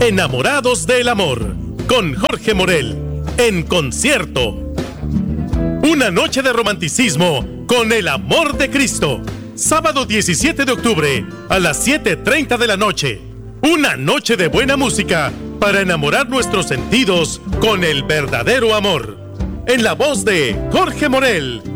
Enamorados del Amor, con Jorge Morel, en concierto. Una noche de romanticismo con el amor de Cristo. Sábado 17 de octubre a las 7:30 de la noche. Una noche de buena música para enamorar nuestros sentidos con el verdadero amor. En la voz de Jorge Morel